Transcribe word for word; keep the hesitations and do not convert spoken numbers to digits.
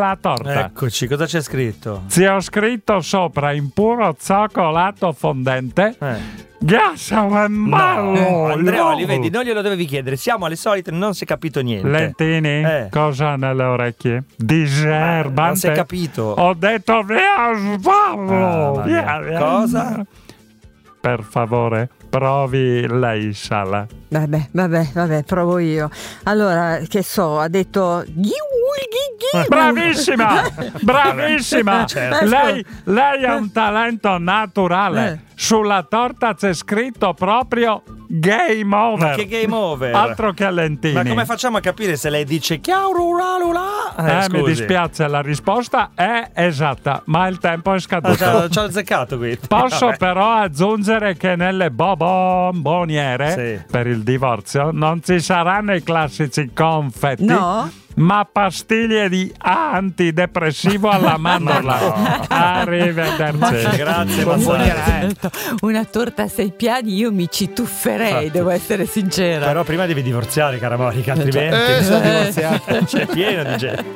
della torta. Eccoci, cosa c'è scritto? Ci ho scritto sopra in puro cioccolato fondente. Eh. Ghiaccio è malo. No, Andreoli, vedi, non glielo dovevi chiedere. Siamo alle solite, non si è capito niente. Lentini, Eh. cosa ha nelle orecchie? Diserbante. Non si è capito. Ho detto via, sballo. Ah, via, via. via. Cosa? Per favore, provi lei, Sala. Vabbè, vabbè, vabbè, provo io. Allora, che so, ha detto Bravissima, bravissima. Certo. Lei, lei ha un talento naturale. Sulla torta c'è scritto proprio game over. Ma che game over? Altro che Lentini. Ma come facciamo a capire se lei dice chiaurulala? Eh, Eh, mi scusi. dispiace, la risposta è esatta, ma il tempo è Ah, scaduto. ci ho- ci ho azzeccato qui. Posso Vabbè. però aggiungere che nelle bomboniere Sì. per il divorzio non ci saranno i classici confetti, No? ma pastiglie di antidepressivo alla mandorla. no. Arrivederci. Grazie, Comunque, Mazzari. una torta a sei piani io mi ci tufferei, Infatti. devo essere sincera. Però prima devi divorziare, cara Monica, altrimenti Eh. c'è pieno di gente.